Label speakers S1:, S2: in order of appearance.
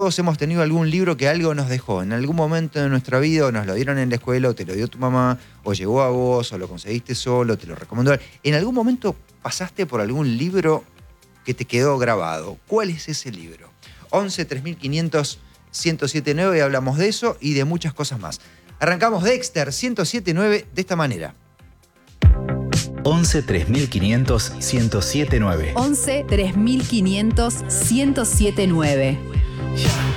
S1: todos hemos tenido algún libro que algo nos dejó. En algún momento de nuestra vida, o nos lo dieron en la escuela, o te lo dio tu mamá, o llegó a vos, o lo conseguiste solo, te lo recomendó. ¿En algún momento pasaste por algún libro que te quedó grabado? ¿Cuál es ese libro? 11 3500 1079, hablamos de eso y de muchas cosas más. Arrancamos Dexter 1079 de esta manera.
S2: 11 3500 1079.
S3: 11 3500 1079.